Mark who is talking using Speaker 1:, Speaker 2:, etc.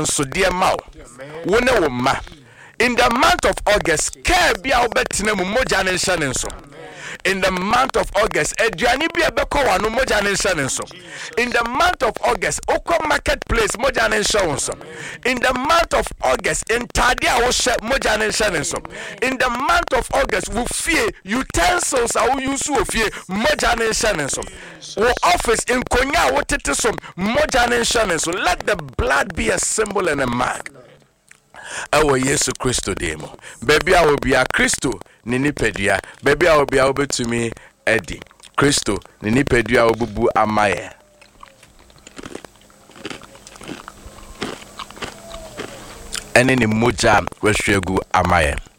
Speaker 1: nso de ma wo ne wo ma in the month of August care bia obetina mu moja ne nhyɛ ne nso in the month of August aduane bia bɛkɔ wa no moja ne nhyɛ ne nso in the month of August okɔ marketplace moja ne nhyɛ wo nso in the month of August ntade a wo hyɛ moja ne nhyɛ ne nso in the month of August wo fie utensils a wo use wo fie moja ne nhyɛ ne nso wo office nkonya wo tete so moja ne nhyɛ ne nso let the blood be a symbol and a mark. Ewo Yesu Kristo demo. Baby a obia Kristo ni nipadua. Baby a obia obetumi edi. Kristo ni nipadua obubu amaye. Ene ni moja wehwegu amaye.